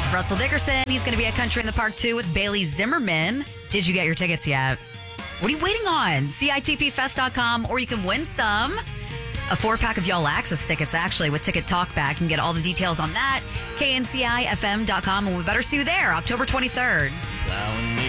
Russell Dickerson, he's going to be at Country in the Park, too, with Bailey Zimmerman. Did you get your tickets yet? What are you waiting on? CITPfest.com, or you can win some. A 4-pack of Y'all Access tickets, actually, with Ticket Talkback. You can get all the details on that. KNCIFM.com, and we better see you there, October 23rd.